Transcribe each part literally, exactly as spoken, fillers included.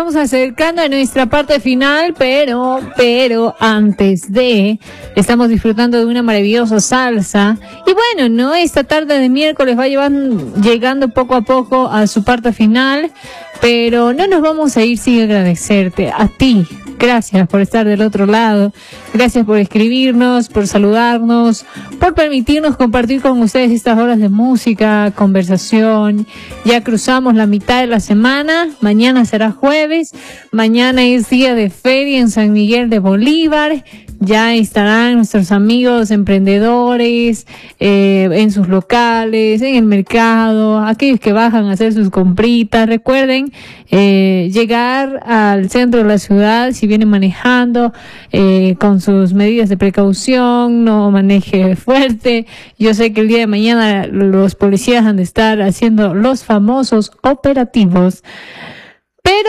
vamos acercando a nuestra parte final, pero, pero antes de, estamos disfrutando de una maravillosa salsa. Y bueno, ¿no? Esta tarde de miércoles va llevando, llegando poco a poco a su parte final, pero no nos vamos a ir sin agradecerte a ti. Gracias por estar del otro lado, gracias por escribirnos, por saludarnos, por permitirnos compartir con ustedes estas horas de música, conversación. Ya cruzamos la mitad de la semana, mañana será jueves, mañana es día de feria en San Miguel de Bolívar. Ya estarán nuestros amigos emprendedores eh, en sus locales, en el mercado, aquellos que bajan a hacer sus compritas. Recuerden eh, llegar al centro de la ciudad si vienen manejando eh, con sus medidas de precaución, no maneje fuerte. Yo sé que el día de mañana los policías han de estar haciendo los famosos operativos, pero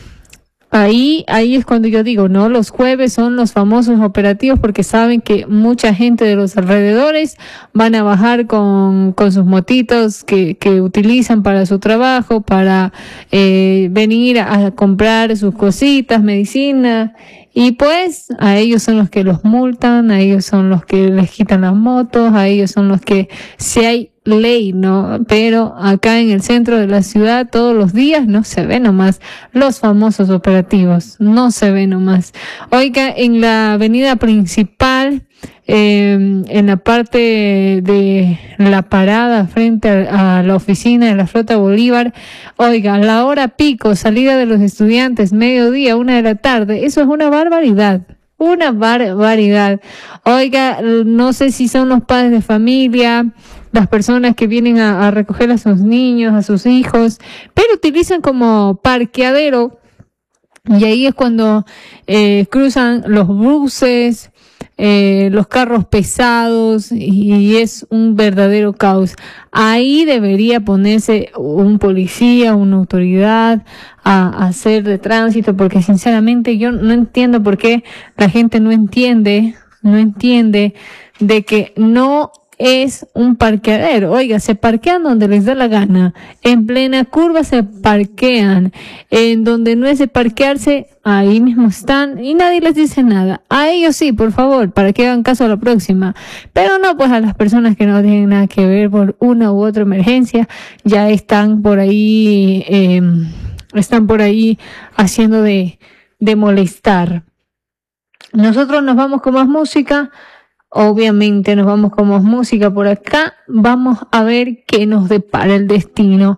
Ahí, ahí es cuando yo digo, ¿no? Los jueves son los famosos operativos porque saben que mucha gente de los alrededores van a bajar con, con sus motitos que, que utilizan para su trabajo, para, eh, venir a, a comprar sus cositas, medicina. Y pues, a ellos son los que los multan, a ellos son los que les quitan las motos, a ellos son los que, si hay ley, ¿no? Pero acá en el centro de la ciudad todos los días no se ve nomás los famosos operativos, no se ve nomás. Oiga, en la avenida principal, eh, en la parte de la parada frente a, a la oficina de la Flota Bolívar, oiga, la hora pico, salida de los estudiantes, mediodía, una de la tarde, eso es una barbaridad. Una barbaridad. Oiga, no sé si son los padres de familia, las personas que vienen a, a recoger a sus niños, a sus hijos, pero utilizan como parqueadero, y ahí es cuando eh, cruzan los buses, eh, los carros pesados, y, y es un verdadero caos. Ahí debería ponerse un policía, una autoridad a, a hacer de tránsito, porque sinceramente yo no entiendo por qué la gente no entiende, no entiende de que no es un parqueadero. Oiga, se parquean donde les da la gana, en plena curva se parquean, en donde no es de parquearse, ahí mismo están y nadie les dice nada. A ellos sí, por favor, para que hagan caso a la próxima, pero no pues a las personas que no tienen nada que ver por una u otra emergencia, ya están por ahí, eh, están por ahí haciendo de, de molestar. Nosotros nos vamos con más música. Obviamente nos vamos con más música por acá. Vamos a ver qué nos depara el destino.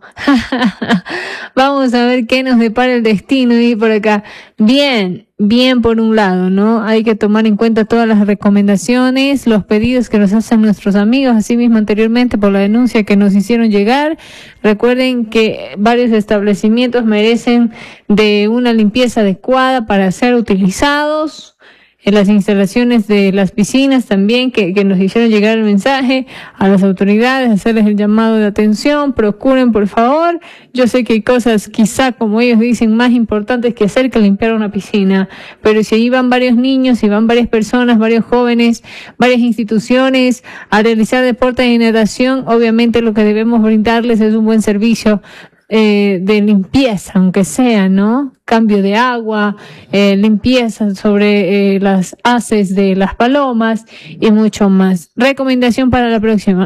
Vamos a ver qué nos depara el destino y por acá. Bien, bien por un lado, ¿no? Hay que tomar en cuenta todas las recomendaciones, los pedidos que nos hacen nuestros amigos, así mismo anteriormente por la denuncia que nos hicieron llegar. Recuerden que varios establecimientos merecen de una limpieza adecuada para ser utilizados. En las instalaciones de las piscinas también, que, que nos hicieron llegar el mensaje a las autoridades, hacerles el llamado de atención, procuren por favor. Yo sé que hay cosas quizá, como ellos dicen, más importantes que hacer que limpiar una piscina, pero si ahí van varios niños, si van varias personas, varios jóvenes, varias instituciones a realizar deporte de natación, obviamente lo que debemos brindarles es un buen servicio eh, de limpieza, aunque sea, ¿no? Cambio de agua, eh, limpieza sobre eh, las haces de las palomas y mucho más. Recomendación para la próxima.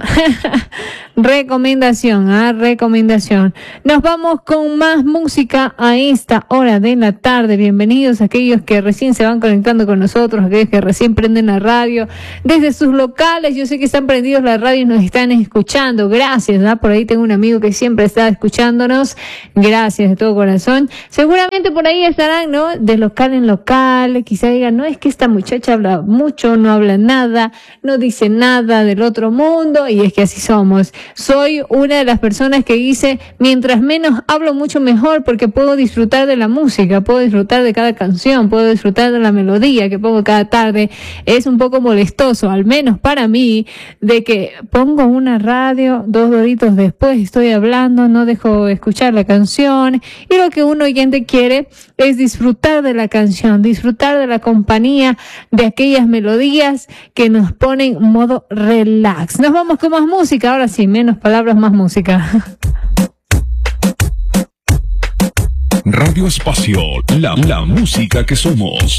recomendación, ah, recomendación. Nos vamos con más música a esta hora de la tarde. Bienvenidos a aquellos que recién se van conectando con nosotros, aquellos que recién prenden la radio desde sus locales. Yo sé que están prendidos la radio y nos están escuchando. Gracias, ¿ah? Por ahí tengo un amigo que siempre está escuchándonos. Gracias de todo corazón. Seguramente por ahí estarán, ¿no? De local en local, quizá digan, no, es que esta muchacha habla mucho, no habla nada, no dice nada del otro mundo, y es que así somos. Soy una de las personas que dice, mientras menos hablo mucho mejor, porque puedo disfrutar de la música, puedo disfrutar de cada canción, puedo disfrutar de la melodía que pongo cada tarde. Es un poco molestoso, al menos para mí, de que pongo una radio, dos horitos después estoy hablando, no dejo escuchar la canción, y lo que un oyente quiere es disfrutar de la canción, disfrutar de la compañía, de aquellas melodías que nos ponen modo relax. Nos vamos con más música, ahora sí, menos palabras, más música. Radio Radio Espacio, la, la música que somos.